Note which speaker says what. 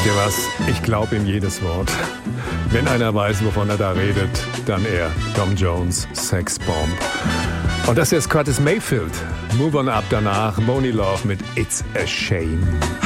Speaker 1: Wisst ihr was? Ich glaube ihm jedes Wort. Wenn einer weiß, wovon er da redet, dann er, Tom Jones, Sexbomb. Und das hier ist Curtis Mayfield. Move on up danach, Monie Love mit It's a Shame.